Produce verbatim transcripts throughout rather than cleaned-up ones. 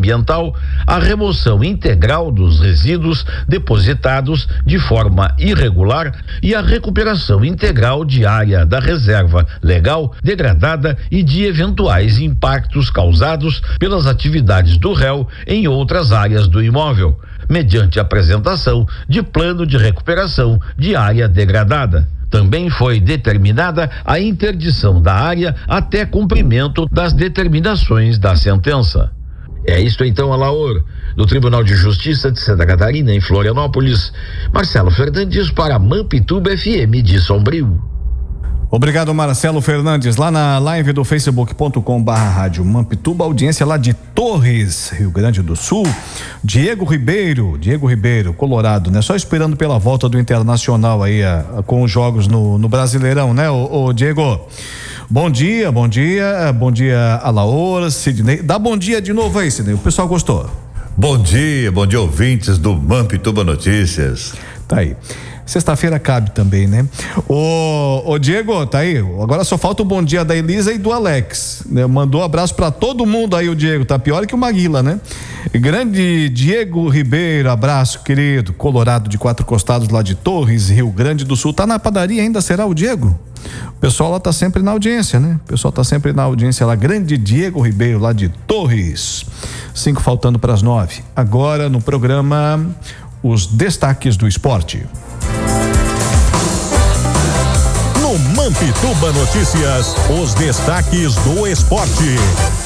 ambiental, a remoção integral dos resíduos depositados de forma irregular e a recuperação integral de área da reserva legal degradada e de eventuais impactos causados pelas atividades do réu em outras áreas do imóvel, mediante apresentação de plano de recuperação de área degradada. Também foi determinada a interdição da área até cumprimento das determinações da sentença. É isto então, Alaor, do Tribunal de Justiça de Santa Catarina, em Florianópolis, Marcelo Fernandes para Mampituba F M de Sombrio. Obrigado, Marcelo Fernandes. Lá na live do facebook ponto com barra rádio Mampituba, audiência lá de Torres, Rio Grande do Sul. Diego Ribeiro, Diego Ribeiro, Colorado, né? Só esperando pela volta do Internacional aí a, a, com os jogos no, no Brasileirão, né, ô, ô Diego? Bom dia, bom dia, bom dia, Alaor, Sidney. Dá bom dia de novo aí, Sidney. O pessoal gostou. Bom dia, bom dia, ouvintes do Mampituba Notícias. Tá aí. Sexta-feira cabe também, né? Ô, ô Diego, tá aí. Agora só falta o bom dia da Elisa e do Alex, né? Mandou um abraço pra todo mundo aí, o Diego. Tá pior que o Maguila, né? Grande Diego Ribeiro, abraço, querido. Colorado de Quatro Costados, lá de Torres, Rio Grande do Sul. Tá na padaria ainda, será o Diego? O pessoal lá tá sempre na audiência, né? O pessoal tá sempre na audiência lá. Grande Diego Ribeiro, lá de Torres. Cinco faltando pras nove. Agora no programa, os destaques do esporte. No Mampituba Notícias, os destaques do esporte.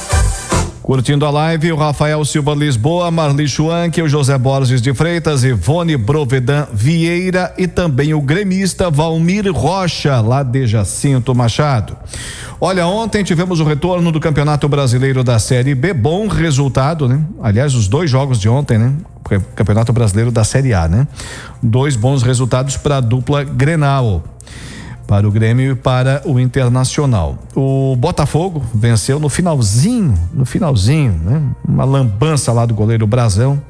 Curtindo a live, o Rafael Silva Lisboa, Marli Schwank, o José Borges de Freitas, Ivone Brovedan Vieira e também o gremista Valmir Rocha, lá de Jacinto Machado. Olha, ontem tivemos o retorno do Campeonato Brasileiro da Série B, bom resultado, né? Aliás, os dois jogos de ontem, né? Campeonato Brasileiro da Série A, né? Dois bons resultados para a dupla Grenal, para o Grêmio e para o Internacional. O Botafogo venceu no finalzinho, no finalzinho, né? Uma lambança lá do goleiro Brazão.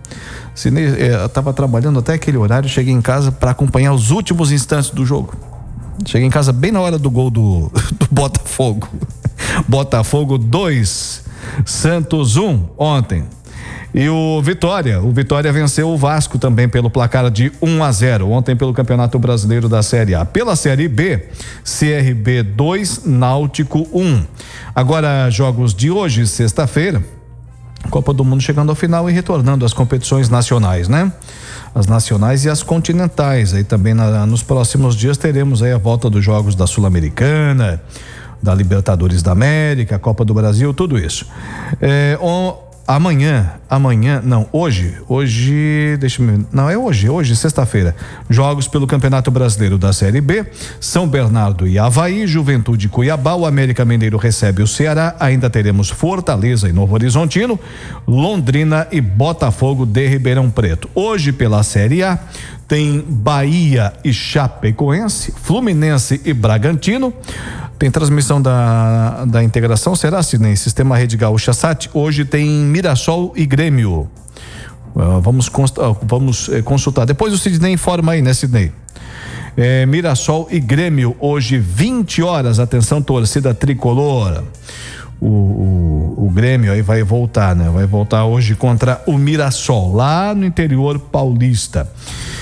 Eu estava trabalhando até aquele horário, cheguei em casa para acompanhar os últimos instantes do jogo. Cheguei em casa bem na hora do gol do, do Botafogo. Botafogo dois, Santos um ontem. E o Vitória, o Vitória venceu o Vasco também pelo placar de um a zero ontem pelo Campeonato Brasileiro da Série A. Pela Série B, C R B dois, Náutico um. Agora, jogos de hoje, sexta-feira, Copa do Mundo chegando ao final e retornando às competições nacionais, né? As nacionais e as continentais. Aí também na, nos próximos dias teremos aí a volta dos jogos da Sul-Americana, da Libertadores da América, Copa do Brasil, tudo isso. É, on, Amanhã, amanhã, não, hoje, hoje, deixa eu ver, não, é hoje, hoje, sexta-feira, jogos pelo Campeonato Brasileiro da Série B, São Bernardo e Avaí, Juventude e Cuiabá, o América Mineiro recebe o Ceará, ainda teremos Fortaleza e Novo Horizontino, Londrina e Botafogo de Ribeirão Preto. Hoje pela Série A, tem Bahia e Chapecoense, Fluminense e Bragantino. Tem transmissão da, da integração, será, Sidney? Sistema Rede Gaúcha Sat. Hoje tem Mirassol e Grêmio. Uh, vamos, consta, uh, vamos uh, consultar. Depois o Sidney informa aí, né, Sidney? É, Mirassol e Grêmio, hoje vinte horas. Atenção, torcida tricolor. O, o, o Grêmio aí vai voltar, né? Vai voltar hoje contra o Mirassol, lá no interior paulista.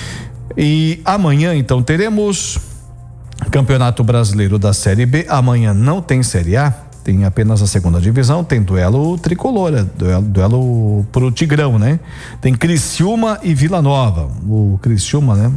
E amanhã, então, teremos Campeonato Brasileiro da Série B. Amanhã não tem Série A, tem apenas a segunda divisão, tem duelo tricolor, duelo, duelo pro Tigrão, né? Tem Criciúma e Vila Nova. O Criciúma, né?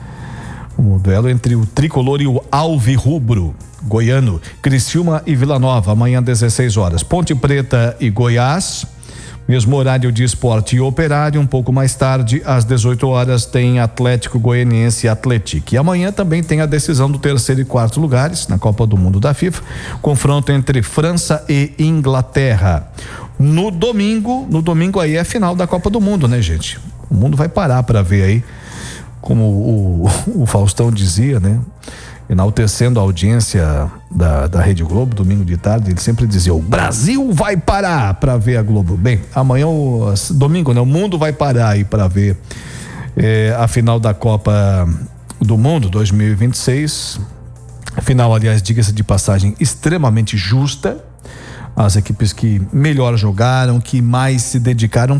O duelo entre o tricolor e o alvirrubro goiano. Criciúma e Vila Nova, amanhã dezesseis horas. Ponte Preta e Goiás, mesmo horário de Esporte e Operário. Um pouco mais tarde, às dezoito horas, tem Atlético Goianiense e Atlético. E amanhã também tem a decisão do terceiro e quarto lugares na Copa do Mundo da FIFA, confronto entre França e Inglaterra. No domingo, no domingo aí é final da Copa do Mundo, né, gente? O mundo vai parar para ver aí, como o, o Faustão dizia, né? Enaltecendo a audiência da, da Rede Globo, domingo de tarde, ele sempre dizia: o Brasil vai parar para ver a Globo. Bem, amanhã, o, domingo, né? O mundo vai parar aí para ver é, a final da Copa do Mundo dois mil e vinte e seis. Final, aliás, diga-se de passagem, extremamente justa. As equipes que melhor jogaram, que mais se dedicaram